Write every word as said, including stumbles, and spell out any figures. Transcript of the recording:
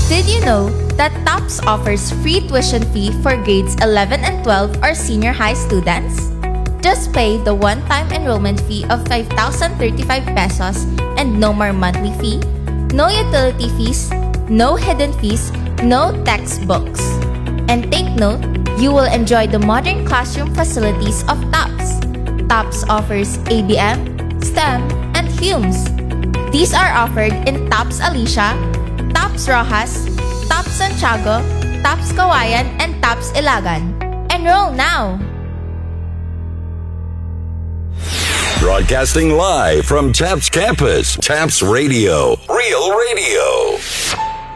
Did you know that TOPS offers free tuition fee for grades eleven and twelve or senior high students? Just pay the one-time enrollment fee of five thousand thirty-five pesos and no more monthly fee, no utility fees, no hidden fees, no textbooks. And take note, you will enjoy the modern classroom facilities of TOPS. TOPS offers A B M, STEM, and Humes. These are offered in TOPS Alicia, TOPS Rojas, TOPS Santiago, TOPS Kawayan, and TOPS Ilagan. Enroll now! Broadcasting live from TAPS Campus, TAPS Radio, Real Radio.